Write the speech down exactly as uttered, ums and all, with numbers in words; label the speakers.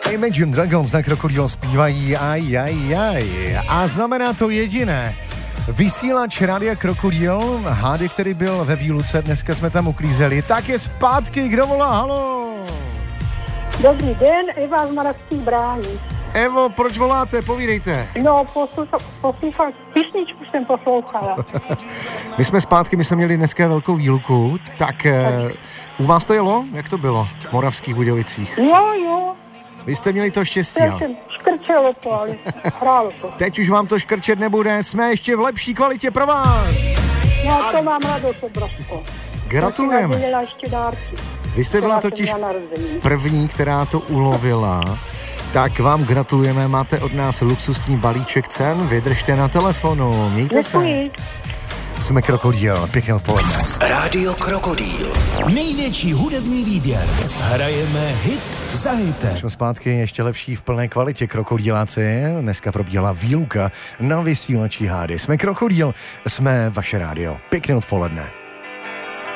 Speaker 1: Imagine Dragons na Krokodil zpívají aj, aj, aj. A znamená to jediné. Vysílač Rádia Krokodil, Hády, který byl ve výluce, dneska jsme tam uklízeli, tak je zpátky, kdo volá, halo?
Speaker 2: Dobrý den, Eva z Moravských Brání.
Speaker 1: Evo, proč voláte, povídejte.
Speaker 2: No, poslouchat, písničku jsem poslouchala.
Speaker 1: My jsme zpátky, my jsme měli dneska velkou výluku, tak e, u vás to jelo? Jak to bylo v Moravských Budějovicích?
Speaker 2: Jo, jo.
Speaker 1: Vy jste měli to štěstí,
Speaker 2: Já jsem škrčelo to, ale hrálo to.
Speaker 1: Teď už vám to škrčet nebude, jsme ještě v lepší kvalitě pro vás.
Speaker 2: No, to mám radost, obrovskou.
Speaker 1: Gratulujeme.
Speaker 2: Ještě dárky.
Speaker 1: Vy jste byla totiž první, která to ulovila. Tak vám gratulujeme, máte od nás luxusní balíček cen, vydržte na telefonu, mějte se.
Speaker 2: Děkuji.
Speaker 1: Jsme Krokodil, pěkné odpoledne.
Speaker 3: Rádio Krokodil.
Speaker 4: Největší hudební výběr. Hrajeme hit za hitem.
Speaker 1: Jsme zpátky, ještě lepší v plné kvalitě Krokodiláci. Dneska probíhala výluka na vysílači Hády. Jsme Krokodil, jsme vaše rádio. Pěkné odpoledne.